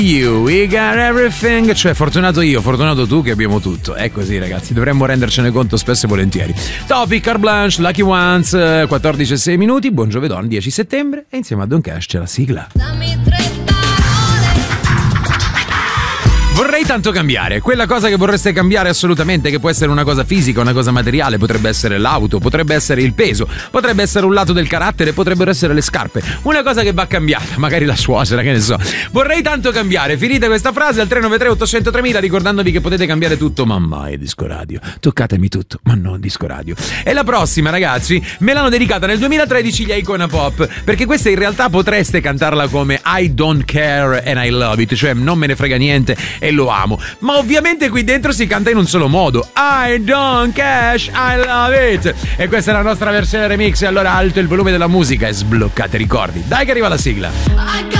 You, we got everything. Cioè, fortunato io, fortunato tu che abbiamo tutto. È così, ragazzi, dovremmo rendercene conto spesso e volentieri. Topic, Carte Blanche, Lucky Ones, 14:06 minuti. Buon giovedì, 10 settembre. E insieme a Don Cash c'è la sigla. Vorrei tanto cambiare, quella cosa che vorreste cambiare assolutamente, che può essere una cosa fisica, una cosa materiale, potrebbe essere l'auto, potrebbe essere il peso, potrebbe essere un lato del carattere, potrebbero essere le scarpe, una cosa che va cambiata, magari la suocera, che ne so. Vorrei tanto cambiare, finite questa frase al 393 800 3000 ricordandovi che potete cambiare tutto, ma mai Disco Radio. Toccatemi tutto, ma non Disco Radio. E la prossima, ragazzi, me l'hanno dedicata nel 2013 gli Icona Pop, perché questa in realtà potreste cantarla come I don't care and I love it, cioè non me ne frega niente e lo amo, ma ovviamente qui dentro si canta in un solo modo, I don't cash, I love it, e questa è la nostra versione remix. E allora alto il volume della musica e sbloccate i ricordi, dai che arriva la sigla.